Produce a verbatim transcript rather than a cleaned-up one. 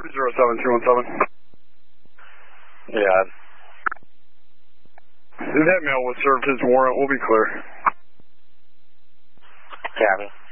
zero seven two one seven. Yeah. That male was served his warrant. We'll be clear. Copy.